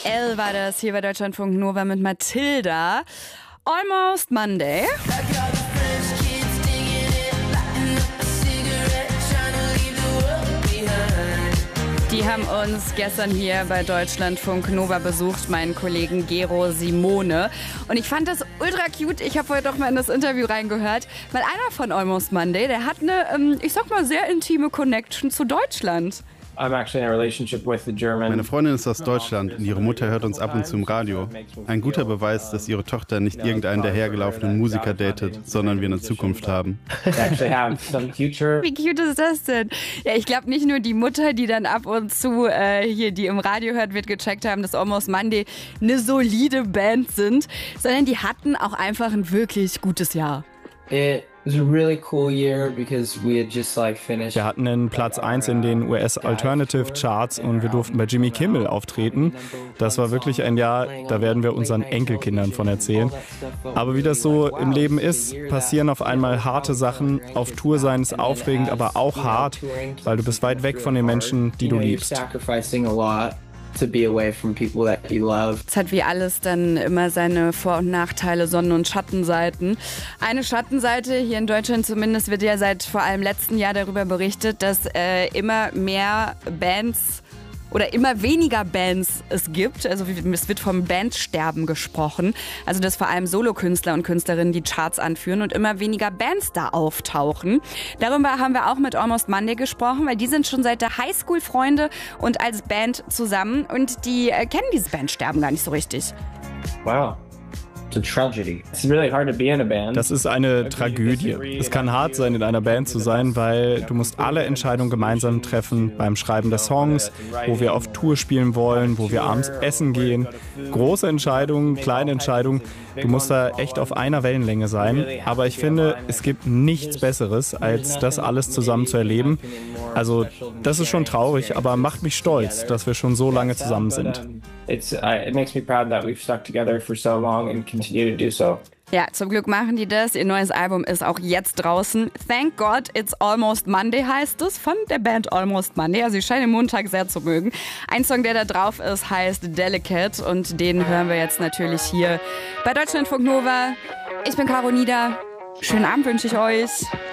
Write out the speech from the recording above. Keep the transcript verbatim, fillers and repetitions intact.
L war das hier bei Deutschlandfunk Nova mit Mathilda. Almost Monday. Die haben uns gestern hier bei Deutschlandfunk Nova besucht, meinen Kollegen Gero Simone. Und ich fand das ultra cute. Ich habe heute doch mal in das Interview reingehört. Weil einer von Almost Monday, der hat eine, ich sag mal, sehr intime Connection zu Deutschland. Meine Freundin ist aus Deutschland und ihre Mutter hört uns ab und zu im Radio. Ein guter Beweis, dass ihre Tochter nicht irgendeinen dahergelaufenen Musiker datet, sondern wir eine Zukunft haben. Wie cute ist das denn? Ja, ich glaube nicht nur die Mutter, die dann ab und zu äh, hier, die im Radio hört, wird gecheckt haben, dass Almost Monday eine solide Band sind, sondern die hatten auch einfach ein wirklich gutes Jahr. It was a really cool year because we had just like finished. Wir hatten einen Platz eins in den U S Alternative Charts und wir durften bei Jimmy Kimmel auftreten. Das war wirklich ein Jahr, da werden wir unseren Enkelkindern von erzählen. Aber wie das so im Leben ist, passieren auf einmal harte Sachen. Auf Tour sein ist aufregend, aber auch hart, weil du bist weit weg von den Menschen, die du liebst. To be away from people that you love. Es hat wie alles dann immer seine Vor- und Nachteile, Sonnen- und Schattenseiten. Eine Schattenseite, hier in Deutschland zumindest, wird ja seit vor allem letzten Jahr darüber berichtet, dass äh, immer mehr Bands oder immer weniger Bands es gibt. Also es wird vom Bandsterben gesprochen. Also dass vor allem Solokünstler und Künstlerinnen die Charts anführen und immer weniger Bands da auftauchen. Darüber haben wir auch mit Almost Monday gesprochen, weil die sind schon seit der Highschool Freunde und als Band zusammen und die äh, kennen dieses Bandsterben gar nicht so richtig. Wow. Das ist eine Tragödie. Es kann hart sein, in einer Band zu sein, weil du musst alle Entscheidungen gemeinsam treffen beim Schreiben der Songs, wo wir auf Tour spielen wollen, wo wir abends essen gehen. Große Entscheidungen, kleine Entscheidungen. Du musst da echt auf einer Wellenlänge sein. Aber ich finde, es gibt nichts Besseres, als das alles zusammen zu erleben. Also das ist schon traurig, aber macht mich stolz, dass wir schon so lange zusammen sind. It's, uh, it makes me proud that we've stuck together for so long and continue to do so. Ja, zum Glück machen die das. Ihr neues Album ist auch jetzt draußen. Thank God It's Almost Monday heißt es, von der Band Almost Monday. Also ich scheine den Montag sehr zu mögen. Ein Song, der da drauf ist, heißt Delicate und den hören wir jetzt natürlich hier bei Deutschlandfunk Nova. Ich bin Caro Nieder. Schönen Abend wünsche ich euch.